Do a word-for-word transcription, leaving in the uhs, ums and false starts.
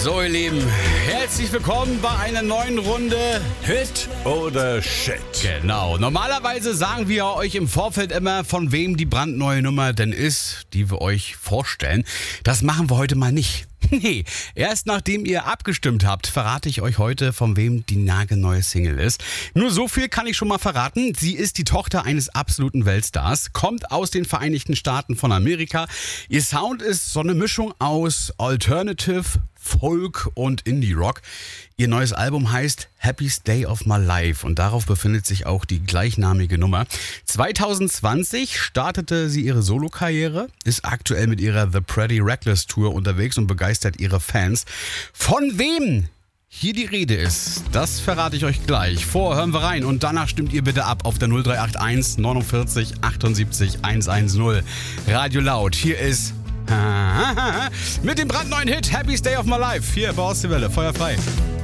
So, ihr Lieben, herzlich willkommen bei einer neuen Runde Hit oder Shit. Genau. Normalerweise sagen wir euch im Vorfeld immer, von wem die brandneue Nummer denn ist, die wir euch vorstellen. Das machen wir heute mal nicht. Nee, erst nachdem ihr abgestimmt habt, verrate ich euch heute, von wem die nagelneue Single ist. Nur so viel kann ich schon mal verraten. Sie ist die Tochter eines absoluten Weltstars, kommt aus den Vereinigten Staaten von Amerika. Ihr Sound ist so eine Mischung aus Alternative, Folk und Indie-Rock. Ihr neues Album heißt Happiest Day of My Life und darauf befindet sich auch die gleichnamige Nummer. zwanzig zwanzig startete sie ihre Solokarriere, ist aktuell mit ihrer The Pretty Reckless Tour unterwegs und begeistert ihre Fans. Von wem hier die Rede ist, das verrate ich euch gleich. Vorher hören wir rein und danach stimmt ihr bitte ab auf der null drei acht eins neunundvierzig achtundsiebzig hundertzehn. Radio Laut, hier ist mit dem brandneuen Hit Happiest Day of My Life. Hier bei Ostseewelle, Feuer frei.